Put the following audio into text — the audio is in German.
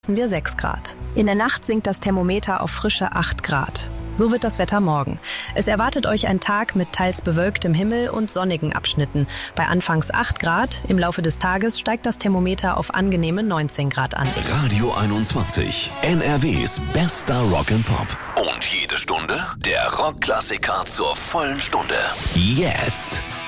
wir 6 Grad. In der Nacht sinkt das Thermometer auf frische 8 Grad. So wird das Wetter morgen. Es erwartet euch ein Tag mit teils bewölktem Himmel und sonnigen Abschnitten. Bei anfangs 8 Grad, im Laufe des Tages steigt das Thermometer auf angenehme 19 Grad an. Radio 21, NRWs bester Rock and Pop. Und jede Stunde der Rockklassiker zur vollen Stunde. Jetzt